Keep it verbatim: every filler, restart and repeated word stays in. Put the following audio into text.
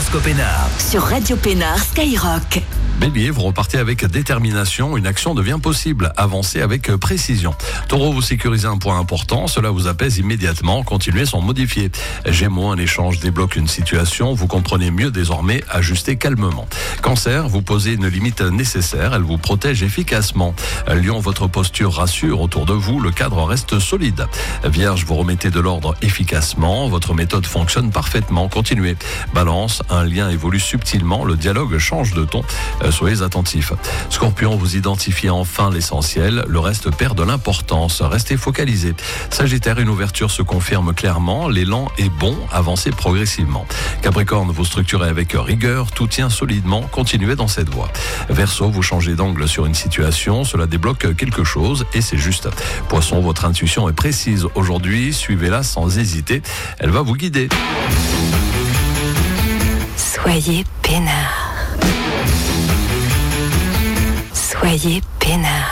L'horoscope Pénard. Sur Radio Pénard Skyrock. Bélier, vous repartez avec détermination, une action devient possible, avancez avec précision. Taureau, vous sécurisez un point important, cela vous apaise immédiatement, continuez sans modifier. Gémeaux, un échange débloque une situation, vous comprenez mieux désormais, ajustez calmement. Cancer, vous posez une limite nécessaire, elle vous protège efficacement. Lion, votre posture rassure autour de vous, le cadre reste solide. Vierge, vous remettez de l'ordre efficacement, votre méthode fonctionne parfaitement, continuez. Balance, un lien évolue subtilement, le dialogue change de ton. Soyez attentifs. Scorpion, vous identifiez enfin l'essentiel, le reste perd de l'importance, restez focalisés. Sagittaire, une ouverture se confirme clairement, l'élan est bon, avancez progressivement. Capricorne, vous structurez avec rigueur, tout tient solidement, continuez dans cette voie. Verseau, vous changez d'angle sur une situation, cela débloque quelque chose et c'est juste. Poisson, votre intuition est précise aujourd'hui, suivez-la sans hésiter, elle va vous guider. Soyez peinard. Soyez peinard.